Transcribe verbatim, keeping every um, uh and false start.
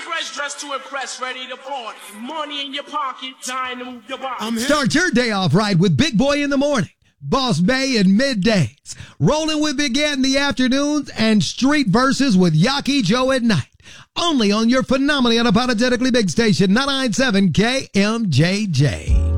fresh, dressed to impress, ready to party. Money in your pocket, time to move your body. Start your day off right with Big Boy in the morning, Boss Bay in middays, rolling with Big Ant in the afternoons, and Street Verses with Yaki Joe at night. Only on your phenomenally unapologetically big station, nine ninety-seven K M J J.